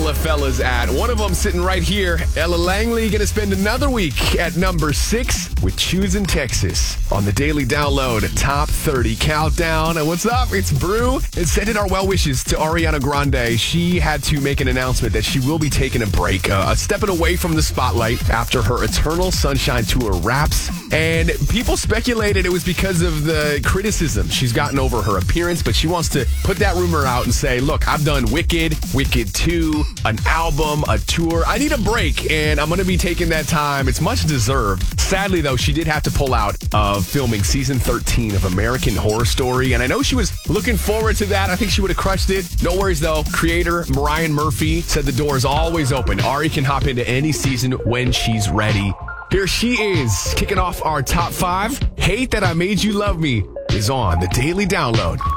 couple of fellas at. One of them sitting right here. Ella Langley going to spend another week at number 6 with Choosing Texas on the Daily Download Top 30 Countdown. And what's up? It's Brew. And sending our well wishes to Ariana Grande. She had to make an announcement that she will be taking a break, stepping away from the spotlight after her Eternal Sunshine Tour wraps. And people speculated it was because of the criticism she's gotten over her appearance, but she wants to put that rumor out and say, look, I've done Wicked 2, an album, a tour. I need a break, and I'm going to be taking that time. It's much deserved. Sadly, though, she did have to pull out of filming season 13 of American Horror Story, and I know she was looking forward to that. I think she would have crushed it. No worries, though. Creator Mariah Murphy said the door is always open. Ari can hop into any season when she's ready. Here she is, kicking off our top 5. Hate That I Made You Love Me is on the Daily Download.